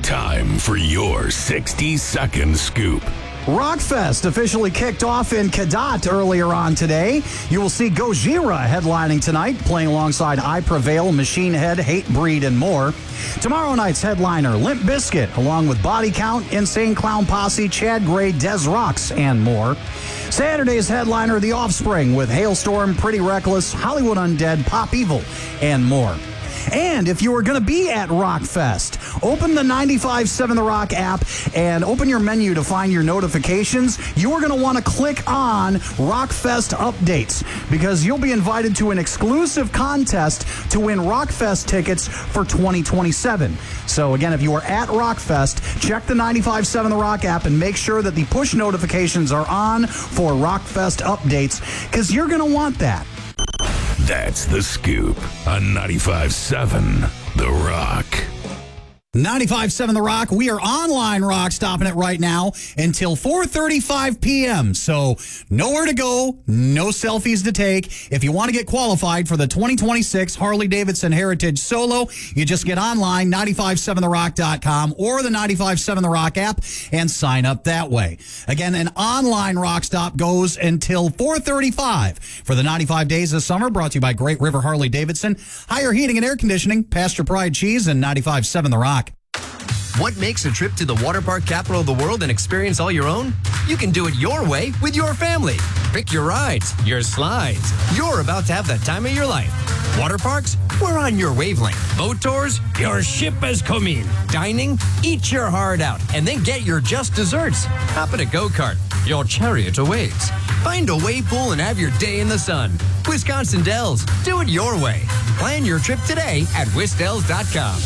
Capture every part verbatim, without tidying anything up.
Time for your sixty-second scoop. Rockfest officially kicked off in Cadott earlier on today. You will see Gojira headlining tonight, playing alongside I Prevail, Machine Head, Hatebreed, and more. Tomorrow night's headliner, Limp Bizkit, along with Body Count, Insane Clown Posse, Chad Gray, Des Rocks, and more. Saturday's headliner, The Offspring, with Hailstorm, Pretty Reckless, Hollywood Undead, Pop Evil, and more. And if you are going to be at Rockfest, open the ninety-five point seven The Rock app and open your menu to find your notifications. You are going to want to click on Rockfest updates because you'll be invited to an exclusive contest to win Rockfest tickets for twenty twenty-seven. So again, if you are at Rockfest, check the ninety-five point seven The Rock app and make sure that the push notifications are on for Rockfest updates because you're going to want that. That's The Scoop on ninety-five point seven The Rock. ninety-five point seven The Rock. We are online rock stopping it right now until four thirty-five p.m. So nowhere to go, no selfies to take. If you want to get qualified for the twenty twenty-six Harley-Davidson Heritage Solo, you just get online, ninety-five point seven the rock dot com or the ninety-five point seven The Rock app and sign up that way. Again, an online rock stop goes until four thirty-five for the ninety-five days of summer, brought to you by Great River Harley-Davidson, Higher Heating and Air Conditioning, Pasture Pride Cheese, and ninety-five point seven The Rock. What makes a trip to the water park capital of the world an experience all your own? You can do it your way with your family. Pick your rides, your slides. You're about to have the time of your life. Water parks? We're on your wavelength. Boat tours? Your ship has come in. Dining? Eat your heart out and then get your just desserts. Hop in a go-kart. Your chariot awaits. Find a wave pool and have your day in the sun. Wisconsin Dells. Do it your way. Plan your trip today at wisdells dot com.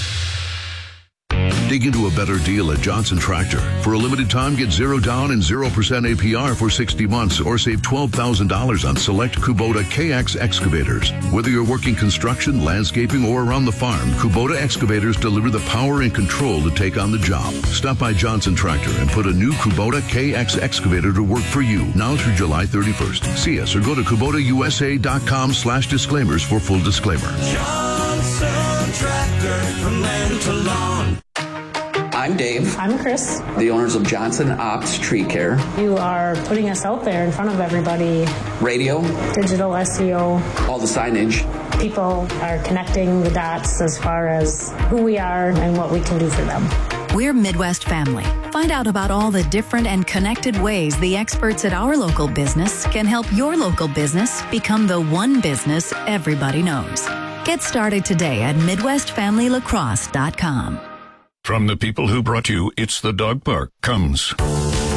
Dig into a better deal at Johnson Tractor. For a limited time, get zero down and zero percent A P R for sixty months or save twelve thousand dollars on select Kubota K X excavators. Whether you're working construction, landscaping, or around the farm, Kubota excavators deliver the power and control to take on the job. Stop by Johnson Tractor and put a new Kubota K X excavator to work for you now through July thirty-first. See us or go to Kubota U S A dot com slash disclaimers for full disclaimer. Johnson Tractor, from land to lawn. I'm Dave. I'm Chris. The owners of Johnson Ops Tree Care. You are putting us out there in front of everybody. Radio. Digital S E O. All the signage. People are connecting the dots as far as who we are and what we can do for them. We're Midwest Family. Find out about all the different and connected ways the experts at our local business can help your local business become the one business everybody knows. Get started today at midwest family lacrosse dot com. From the people who brought you It's the Dog Park comes